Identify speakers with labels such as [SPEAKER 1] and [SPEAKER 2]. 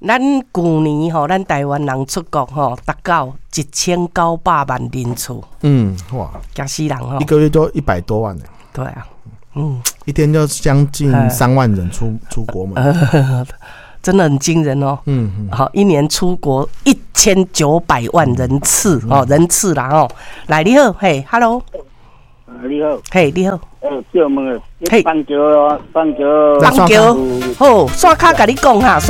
[SPEAKER 1] 咱去年吼，咱台湾人出国吼，达到1900万人次。
[SPEAKER 2] 哇，
[SPEAKER 1] 惊死人吼！
[SPEAKER 2] 一个月就100多万呢。
[SPEAKER 1] 对啊，
[SPEAKER 2] 一天就将近3万人出国门。
[SPEAKER 1] 真的很惊人哦。好，一年出国1900万人次人次啦哦。来，你好，嘿 ，Hello。
[SPEAKER 3] 你好，
[SPEAKER 1] 嘿，你好。
[SPEAKER 3] 借问个，
[SPEAKER 1] 嘿，
[SPEAKER 3] 棒球，
[SPEAKER 1] 好，山脚甲你讲哈。